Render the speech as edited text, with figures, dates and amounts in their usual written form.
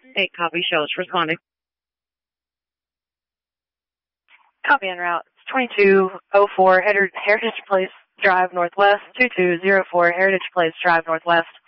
8 copy, shows responding. Copy en route. It's 2204 Heritage Place Drive Northwest, 2204 Heritage Place Drive Northwest.